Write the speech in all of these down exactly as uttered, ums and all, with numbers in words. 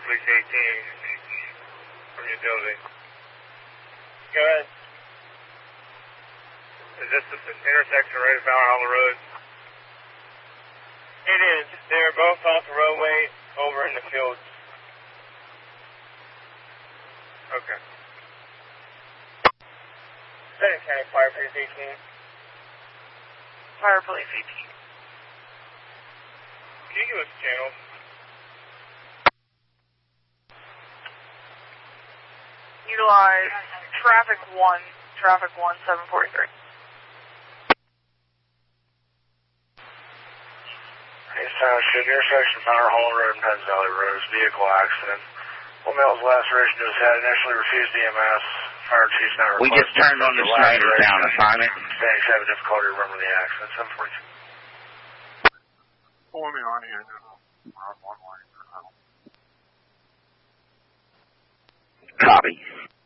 Police eighteen from utility. Go ahead. Is this the intersection right at Valhalla Road? It is. They're both off the roadway over in the fields. Okay. Center County Fire Police eighteen. Fire Police eighteen. Can you give us a channel? Utilize traffic one, traffic one, seven forty-three. East Township, intersection Valhalla Road and Penns Valley Road, vehicle accident. One male's laceration to his head, initially refused E M S. Fire chief now requested. We just turned on the Snyder Town assignment. Standings having difficulty remembering the accident. seven forty-two. Pull me on here. Copy.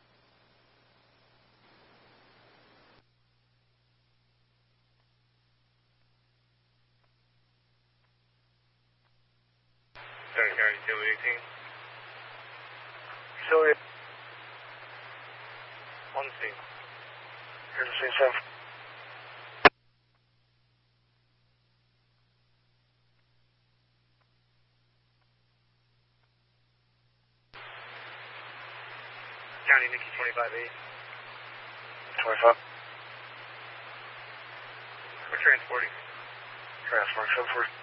Center County Utility eighteen. Utility. On the scene. Here's the scene seven. County Nikki twenty-five eight. twenty-five. We're transporting. Transport seven forty.